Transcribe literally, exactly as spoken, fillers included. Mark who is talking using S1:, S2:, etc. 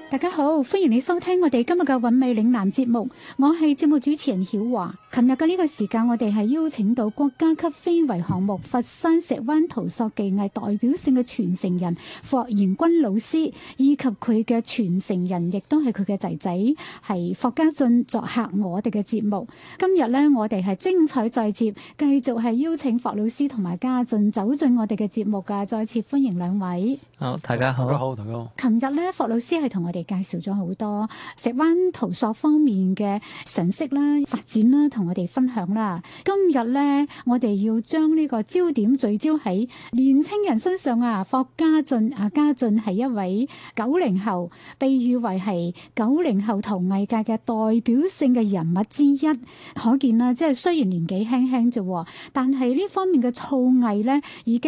S1: 大家好，歡迎你收聽我哋今日嘅韻味嶺南節目，我係節目主持人曉華。琴日嘅呢個時間，我哋係邀請到國家級非遺項目佛山石灣陶塑技藝代表性嘅傳承人霍延軍老師，以及佢嘅傳承人，亦都係佢嘅仔仔，係霍家俊作客我哋嘅節目。今日呢，我哋係精彩再接，繼續係邀請霍老師同埋家俊走進我哋嘅節目㗎，再次歡迎兩位。
S2: 好，大家好，
S3: 大家好，大家好。
S1: 琴日咧，霍老師係同我哋介紹咗好多石灣陶塑方面嘅常識啦、發展啦，同我哋分享啦。今日咧，我哋要將呢個焦點聚焦喺年青人身上啊。霍家俊啊，家俊係一位九零後，被譽為係九零後陶藝界嘅代表性嘅人物之一。可見啦，即係雖然年紀輕輕啫，但係呢方面嘅造詣咧，已經